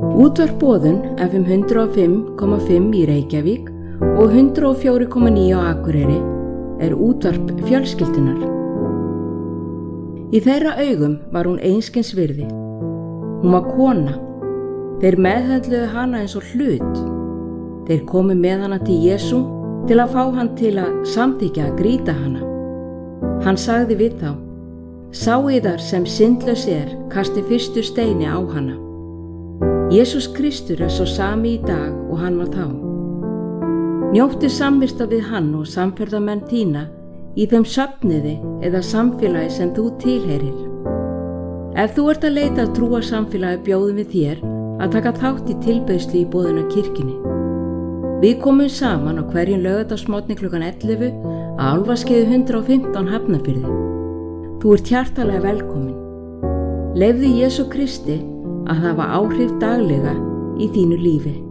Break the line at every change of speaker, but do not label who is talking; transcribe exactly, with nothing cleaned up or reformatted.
Útvarp Boðun F M hundrað og fimm komma fimm í Reykjavík og hundrað og fjögur komma níu á Akureyri er útvarp fjölskyldunar. Í þeirra augum var hún einskis virði. Hún var kona. Þeir meðhöndluðu hana eins og hlut. Þeir komu með hana til Jesú til að fá hann til að samþykkja að grýta hana. Hann sagði við þá: Sá yðar sem syndlaus er, kasti fyrstu steini á hana. Jesús Kristur er svo sami í dag og hann var þá. Njóttu samvista við hann og samferðamenn þína í þeim söfniði eða samfélagi sem þú tilheyrir. Ef þú ert að leita að trúa samfélagi bjóðum við þér að taka þátt í tilbeiðslu í boðuna kirkjunni. Við komum saman á hverjum laugardagsmorgni klukkan ellefu að Álfaskeiði hundrað og fimmtán Hafnarfirði. Þú ert hjartalega velkomin. Leyfðu Jesú Kristi að hafa áhrif daglega í þínu lífi.